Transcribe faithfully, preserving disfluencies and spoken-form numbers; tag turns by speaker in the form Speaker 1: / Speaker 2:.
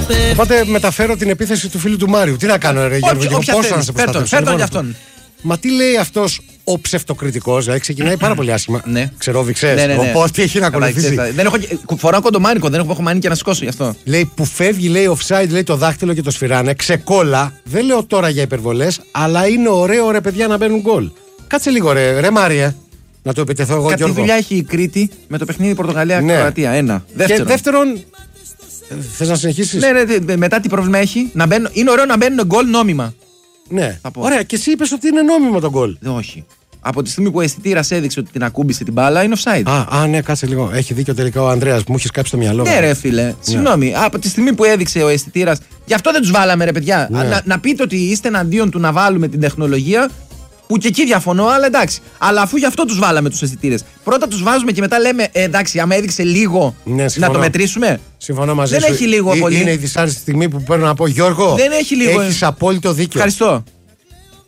Speaker 1: Οπότε μεταφέρω την επίθεση του φίλου του Μάριου. Τι να κάνω, ρε Γιώργο, πόσο να σε προστατεύσω.
Speaker 2: Φέρ' για αυτόν.
Speaker 1: Μα τι λέει αυτός ο ψευτοκριτικός, δηλαδή ξεκινάει πάρα πολύ άσχημα.
Speaker 2: Ναι.
Speaker 1: Ξερόβηξες.
Speaker 2: Ναι, ναι, ναι.
Speaker 1: Οπότε τι έχει να ακολουθήσει.
Speaker 2: Δεν έχω, φοράω κοντομάνικο, δεν έχω μάνικο να σηκώσω γι' αυτό.
Speaker 1: Λέει που φεύγει, λέει offside, λέει το δάχτυλο και το σφυράνε. Ξεκόλα. Δεν λέω τώρα για υπερβολές, αλλά είναι ωραίο ρε παιδιά να μπαίνουν γκολ. Κάτσε λίγο ρε, ρε Μάριε. Να το επιτεθώ εγώ, Γιώργο.
Speaker 2: Κάτι δουλειά έχει η Κρήτη με το παιχνίδι Πορτογαλία-Κροατία. Ναι. Ένα. Δεύτερον.
Speaker 1: Και δεύτερον. Θες να συνεχίσεις?
Speaker 2: Ναι, ναι, μετά τι πρόβλημα έχει. Να μπαίνουν, είναι ωραίο να μπαίνουν γκολ νόμιμα.
Speaker 1: Ναι. Ωραία, και εσύ είπες ότι είναι νόμιμο το γκολ.
Speaker 2: Όχι. Από τη στιγμή που ο αισθητήρας έδειξε ότι την ακούμπησε την μπάλα, είναι offside.
Speaker 1: Α, α, ναι, κάτσε λίγο. Έχει δίκιο τελικά ο Ανδρέας, μου έχει κάψει το μυαλό.
Speaker 2: Ναι, ρε φίλε. Ναι. Συγγνώμη. Από τη στιγμή που έδειξε ο αισθητήρας. Γι' αυτό δεν τους βάλαμε, ρε παιδιά. Ναι. Να, να πείτε ότι είστε εναντίον του να βάλουμε την τεχνολογία. Που και εκεί διαφωνώ, αλλά εντάξει. Αλλά αφού γι' αυτό τους βάλαμε τους αισθητήρες. Πρώτα τους βάζουμε και μετά λέμε ε, εντάξει, άμα έδειξε λίγο
Speaker 1: ναι,
Speaker 2: να το μετρήσουμε.
Speaker 1: Συμφωνώ μαζί
Speaker 2: δεν
Speaker 1: σου.
Speaker 2: Έχει λίγο
Speaker 1: Εί,
Speaker 2: πολύ.
Speaker 1: Είναι η δυσάρεστη στιγμή που παίρνω να πω Γιώργο.
Speaker 2: Δεν έχει λίγο.
Speaker 1: Έχεις απόλυτο δίκιο.
Speaker 2: Ευχαριστώ.